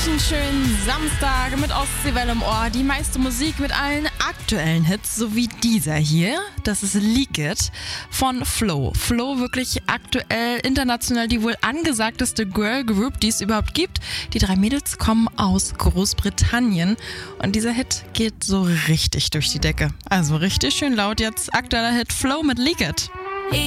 einen schönen Samstag mit Ostseewelle im Ohr. Die meiste Musik mit allen aktuellen Hits, so wie dieser hier. Das ist Leak It von Flow. Flow, wirklich aktuell, international die wohl angesagteste Girl Group, die es überhaupt gibt. Die 3 Mädels kommen aus Großbritannien und dieser Hit geht so richtig durch die Decke. Also richtig schön laut jetzt. Aktueller Hit Flow mit Leak It.